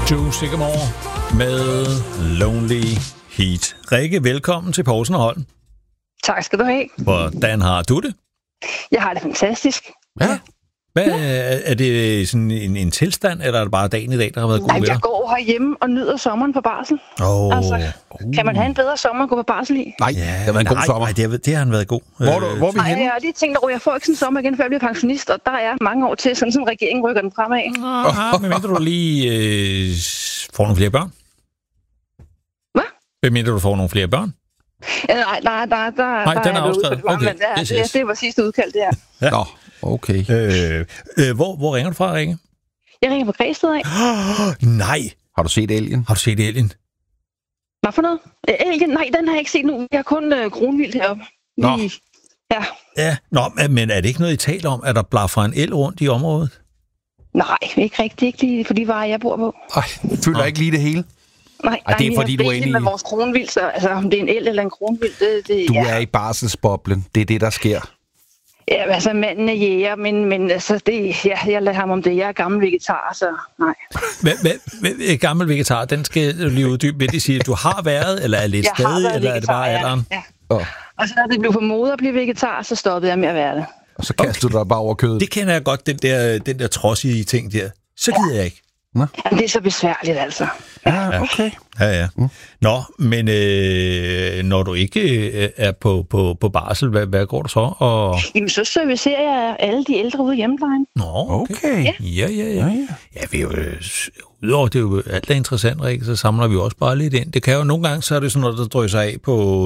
Stu Sigamore med Lonely Heat. Rikke, velkommen til Poulsen og Holm. Tak skal du have. Hvordan har du det? Jeg har det fantastisk. Ja. Er det sådan en tilstand, eller er det bare dagen i dag, der har været god ved dig? Jeg går herhjemme og nyder sommeren på barsel. Kan man have en bedre sommer at gå på barsel i? Nej, det har været en god sommer. Nej, det har han været god. Hvor er vi henne? Jeg har lige tænkt, at jeg får ikke sådan en sommer igen, før jeg bliver pensionist, og der er mange år til, sådan som regeringen rykker den fremad. Men mindre du lige får nogle flere børn? Hvad? Hvad mindre du får nogle flere børn? Nej, den er afskrevet. Okay, det var sidste udkald, det her. Ja. Nå, okay. Hvor ringer du fra, Rikke? Jeg ringer fra Græsted af. Nej! Har du set Alien? Har du set Alien? Hvad for noget? Alien? Nej, den har jeg ikke set nu. Jeg har kun kronvildt heroppe. Nå. Ja. Ja, men er det ikke noget, I taler om, at der blaffer en el rundt i området? Nej, ikke rigtigt. Ikke lige for de varer, jeg bor på. Føler ikke lige det hele? Nej, det er fordi, du er inde i... med vores kronvildt, så altså, om det er en el eller en kronvildt, det Du er i barselsboblen. Det er det, der sker. Ja, altså manden er jæger, men altså, jeg lader ham om det. Jeg er gammel vegetar, så nej. Hvad gammel vegetar, den skal du lige uddybe. Vil det sige, at du har været, eller er lidt stadig, eller er det bare alderen? Ja. Og så når det blev for mode at blive vegetar, så stoppede jeg med at være det. Og så kaster du dig bare over kødet. Det kender jeg godt, den der trodsige ting der. Så gider jeg ikke. Jamen, det er så besværligt, altså. Ja, okay. Ja. Nå, men når du ikke er på barsel, hvad går du så? Jamen, så servicerer jeg alle de ældre ude i hjemmeplejen. Nå, okay. Ja. Ja, vi er jo, udover det er jo alt der interessant, Rikke, så samler vi også bare lidt ind. Det kan jo nogle gange, så er det sådan noget, der drøser af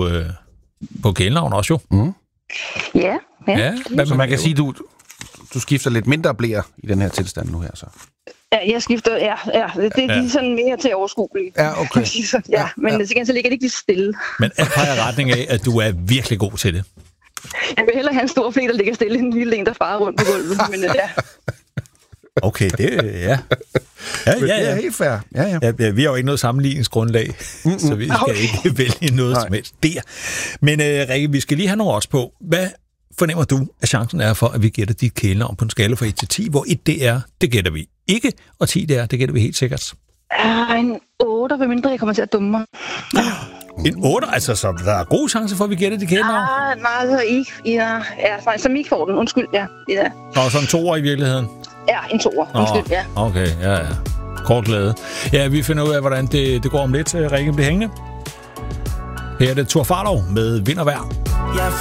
på kælenavn også jo. Mm. Ja. Så man kan sige, du skifter lidt mindre blære i den her tilstand nu her, så. Ja, jeg skifter, ja. Det er sådan mere til overskueligt. Ja, okay. Men så ligger det ikke lige stille. Men alt peger retning af, at du er virkelig god til det. Jeg vil hellere have en stor flæ, der ligger stille, end en lille en, der farer rundt på gulvet. Men ja. Okay, ja. Ja. Det er helt fair. Ja. Vi har jo ikke noget sammenligningsgrundlag, så vi skal ikke vælge noget som helst der. Men Rikke, vi skal lige have nogle odds på. Hvad fornemmer du, at chancen er for, at vi gætter dit kælenavn på en skala fra 1 til 10, hvor 1 det er, det gætter vi ikke, og 10 det er, det gætter vi helt sikkert? En 8, hvad mindre jeg kommer til at dumme mig. En 8? Altså, så der er god chance for, at vi gætter dit kælenavn? Nej, så ikke. Ja, som ikke får den. Undskyld, ja. Nå, så en 2'er i virkeligheden? Ja, en 2'er. Undskyld, ja. Okay, ja. Kort glæde. Ja, vi finder ud af, hvordan det går om lidt. Rikke, bliver hængende. Her er det Thor Farlov med Vind og Vejr. Jeg